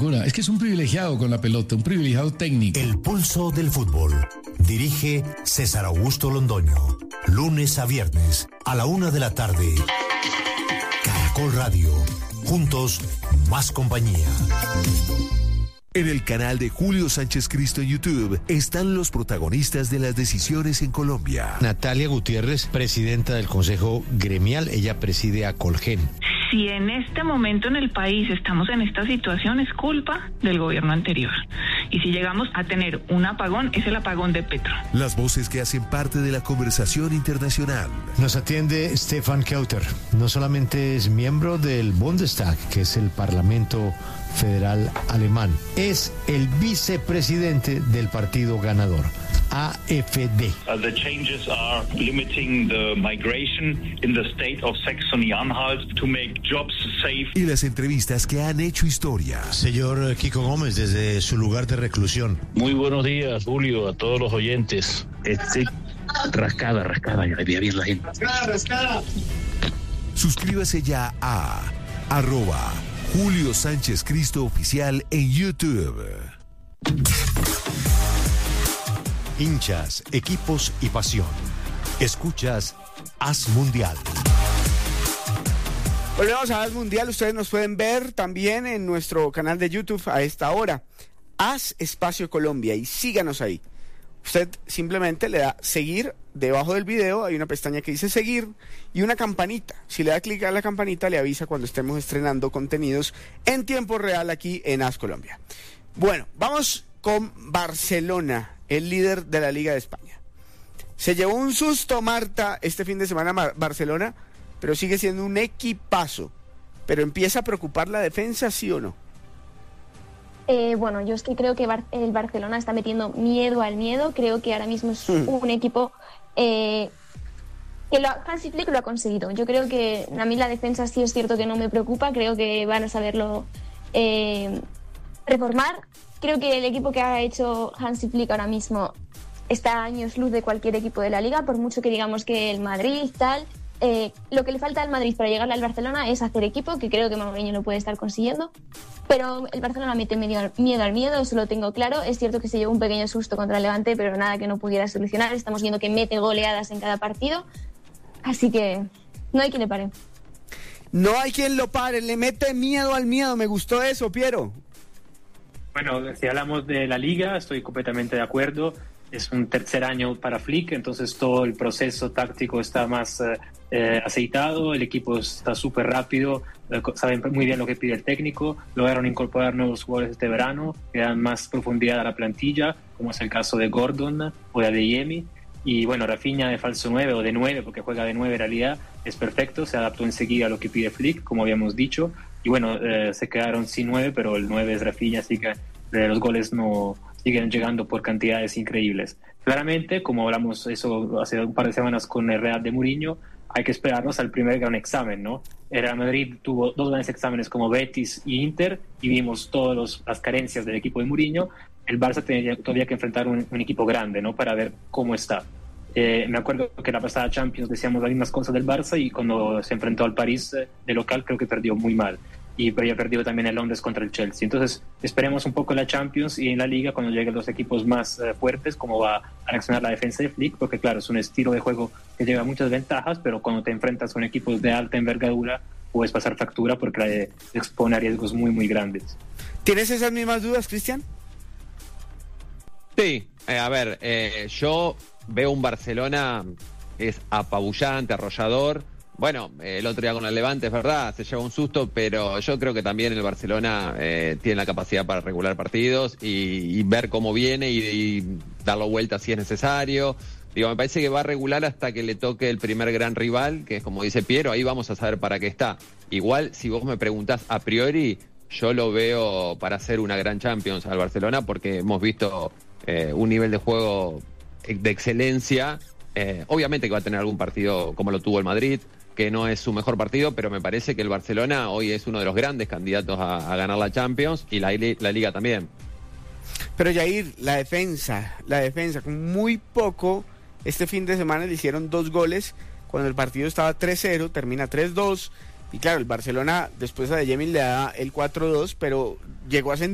locura. Es que es un privilegiado con la pelota, un privilegiado técnico. El pulso del fútbol. Dirige César Augusto Londoño. Lunes a viernes a la 1:00 p.m. Caracol Radio. Juntos, más compañía. En el canal de Julio Sánchez Cristo en YouTube están los protagonistas de las decisiones en Colombia. Natalia Gutiérrez, presidenta del Consejo Gremial, ella preside a Colgen. Si en este momento en el país estamos en esta situación, es culpa del gobierno anterior. Y si llegamos a tener un apagón, es el apagón de Petro. Las voces que hacen parte de la conversación internacional. Nos atiende Stefan Kauter. No solamente es miembro del Bundestag, que es el Parlamento Federal Alemán, es el vicepresidente del partido ganador, AfD. The changes are limiting the migration in the state of Saxony-Anhalt to make jobs safe. Y las entrevistas que han hecho historia. Señor Kiko Gómez, desde su lugar de reclusión. Muy buenos días, Julio, a todos los oyentes. Rascada, ya debía bien la gente. Rascada. Suscríbase ya a @Julio Sánchez Cristo Oficial en YouTube. Hinchas, equipos y pasión. Escuchas Haz Mundial. Volvemos a Haz Mundial. Ustedes nos pueden ver también en nuestro canal de YouTube a esta hora. Haz Espacio Colombia y síganos ahí. Usted simplemente le da seguir. Debajo del video hay una pestaña que dice seguir y una campanita. Si le da clic a la campanita le avisa cuando estemos estrenando contenidos en tiempo real aquí en Haz Colombia. Bueno, vamos con Barcelona, el líder de la Liga de España. Se llevó un susto, Marta, este fin de semana Barcelona, pero sigue siendo un equipazo. Pero empieza a preocupar la defensa, ¿sí o no? Bueno, yo es que creo que el Barcelona está metiendo miedo al miedo. Creo que ahora mismo es un equipo que Hansi Flick lo ha conseguido. Yo creo que a mí la defensa sí es cierto que no me preocupa. Creo que van a saberlo reformar. Creo que el equipo que ha hecho Hansi Flick ahora mismo está a años luz de cualquier equipo de la Liga, por mucho que digamos que el Madrid tal. Lo que le falta al Madrid para llegarle al Barcelona es hacer equipo, que creo que Mourinho lo puede estar consiguiendo, pero el Barcelona mete miedo al miedo, eso lo tengo claro. Es cierto que se llevó un pequeño susto contra el Levante, pero nada que no pudiera solucionar. Estamos viendo que mete goleadas en cada partido, así que no hay quien le pare. No hay quien lo pare, le mete miedo al miedo, me gustó eso, Piero. Bueno, si hablamos de la Liga, estoy completamente de acuerdo. Es un tercer año para Flick, entonces todo el proceso táctico está más aceitado, el equipo está súper rápido, saben muy bien lo que pide el técnico, lograron incorporar nuevos jugadores este verano, que dan más profundidad a la plantilla, como es el caso de Gordon o de Adeyemi, y bueno, Rafinha de falso 9 o de 9, porque juega de 9 en realidad, es perfecto, se adaptó enseguida a lo que pide Flick, como habíamos dicho, y bueno, se quedaron sin 9, pero el 9 es Rafinha, así que los goles no siguen llegando por cantidades increíbles. Claramente, como hablamos eso hace un par de semanas con el Real de Mourinho, hay que esperarnos al primer gran examen, ¿no? El Real Madrid tuvo dos grandes exámenes como Betis y Inter y vimos todas las carencias del equipo de Mourinho. El Barça tenía todavía que enfrentar un equipo grande, ¿no? Para ver cómo está. Me acuerdo que la pasada Champions decíamos las mismas cosas del Barça y cuando se enfrentó al París de local creo que perdió muy mal. Y había perdido también el Londres contra el Chelsea. Entonces esperemos un poco en la Champions y en la Liga cuando lleguen los equipos más fuertes, cómo va a reaccionar la defensa de Flick, porque claro, es un estilo de juego que lleva muchas ventajas, pero cuando te enfrentas con equipos de alta envergadura puedes pasar factura porque expone a riesgos muy muy grandes. ¿Tienes esas mismas dudas, Cristian? Sí, a ver, yo veo un Barcelona que es apabullante, arrollador. Bueno, el otro día con el Levante, es verdad, se lleva un susto, pero yo creo que también el Barcelona tiene la capacidad para regular partidos y ver cómo viene y darlo vuelta si es necesario. Digo, me parece que va a regular hasta que le toque el primer gran rival, que es como dice Piero, ahí vamos a saber para qué está. Igual, si vos me preguntás a priori, yo lo veo para hacer una gran Champions al Barcelona, porque hemos visto un nivel de juego de excelencia. Obviamente que va a tener algún partido como lo tuvo el Madrid, que no es su mejor partido, pero me parece que el Barcelona hoy es uno de los grandes candidatos a ganar la Champions y la Liga también. Pero Jair, la defensa, con muy poco, este fin de semana le hicieron 2 goles, cuando el partido estaba 3-0, termina 3-2, y claro, el Barcelona después a Adeyemi le da el 4-2, pero llegó a